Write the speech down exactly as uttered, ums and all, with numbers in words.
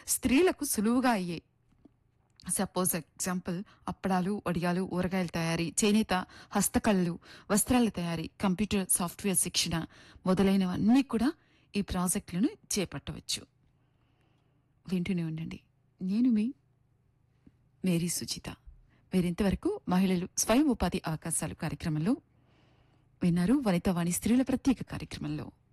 స్త్రీలకు సులువుగా అయ్యాయి. సపోజ్ ఎగ్జాంపుల్ అప్పడాలు, వడియాలు, ఊరగాయల తయారీ, చేనేత, హస్తకళలు, వస్త్రాల తయారీ, కంప్యూటర్ సాఫ్ట్వేర్ శిక్షణ మొదలైనవన్నీ కూడా ఈ ప్రాజెక్టులను చేపట్టవచ్చు. వింటూనే ఉండండి. నేను మీ మేరీ సుచిత. మీరింతవరకు మహిళలు స్వయం ఉపాధి అవకాశాలు కార్యక్రమంలో విన్నారు. వనితావాణి స్త్రీల ప్రత్యేక కార్యక్రమంలో